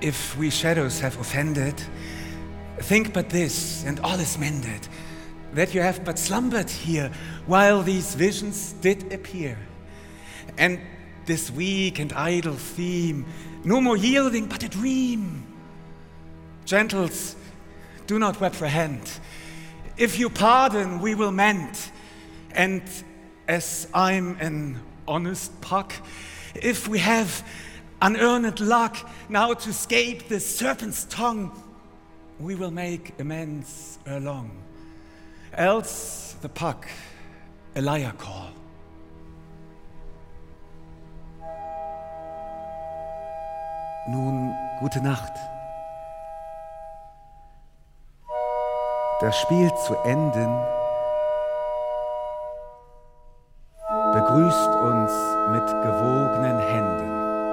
if we shadows have offended, think but this, and all is mended, that you have but slumbered here, while these visions did appear. And this weak and idle theme, no more yielding but a dream. Gentles, do not reprehend. If you pardon, we will mend. And as I'm an honest puck, if we have unearned luck now to escape the serpent's tongue, we will make amends erelong. Else the puck a liar call. Nun, gute Nacht. Das Spiel zu enden begrüßt uns mit gewogenen Händen.